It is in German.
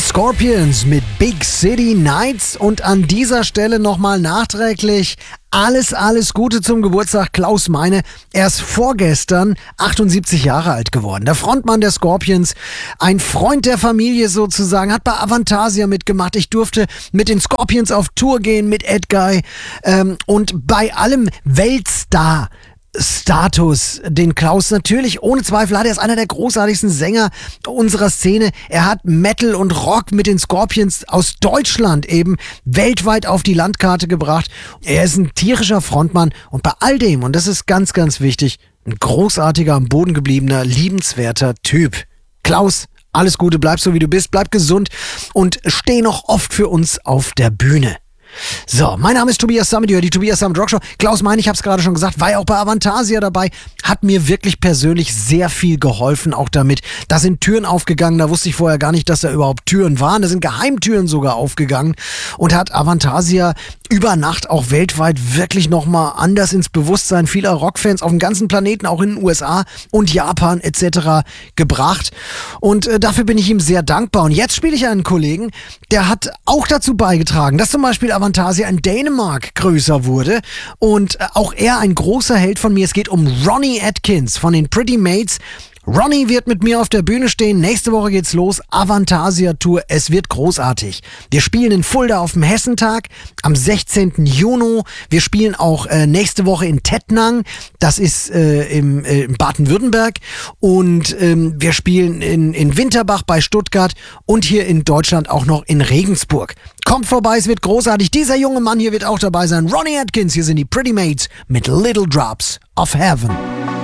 Scorpions mit Big City Nights und an dieser Stelle nochmal nachträglich alles Gute zum Geburtstag Klaus Meine. Er ist vorgestern 78 Jahre alt geworden. Der Frontmann der Scorpions, ein Freund der Familie sozusagen, hat bei Avantasia mitgemacht. Ich durfte mit den Scorpions auf Tour gehen, mit Edguy und bei allem Weltstar Status, den Klaus natürlich ohne Zweifel hat. Er ist einer der großartigsten Sänger unserer Szene. Er hat Metal und Rock mit den Scorpions aus Deutschland eben weltweit auf die Landkarte gebracht. Er ist ein tierischer Frontmann und bei all dem, und das ist ganz wichtig, ein großartiger, am Boden gebliebener, liebenswerter Typ. Klaus, alles Gute, bleib so wie du bist, bleib gesund und steh noch oft für uns auf der Bühne. So, mein Name ist Tobias Sammet, die Tobias Sammet Rockshow. Klaus Meine, ich habe es gerade schon gesagt, war ja auch bei Avantasia dabei, hat mir wirklich persönlich sehr viel geholfen, auch damit. Da sind Türen aufgegangen, da wusste ich vorher gar nicht, dass da überhaupt Türen waren. Da sind Geheimtüren sogar aufgegangen und hat Avantasia über Nacht auch weltweit wirklich nochmal anders ins Bewusstsein vieler Rockfans auf dem ganzen Planeten, auch in den USA und Japan etc. gebracht. Und dafür bin ich ihm sehr dankbar. Und jetzt spiele ich einen Kollegen, der hat auch dazu beigetragen, dass zum Beispiel Avantasia in Dänemark größer wurde und auch er ein großer Held von mir. Es geht um Ronnie Atkins von den Pretty Mates. Ronnie wird mit mir auf der Bühne stehen. Nächste Woche geht's los. Avantasia Tour. Es wird großartig. Wir spielen in Fulda auf dem Hessentag am 16. Juni. Wir spielen auch nächste Woche in Tettnang. Das ist im Baden-Württemberg. Und wir spielen in Winterbach bei Stuttgart und hier in Deutschland auch noch in Regensburg. Kommt vorbei, es wird großartig. Dieser junge Mann hier wird auch dabei sein. Ronnie Atkins, hier sind die Pretty Mates mit Little Drops of Heaven.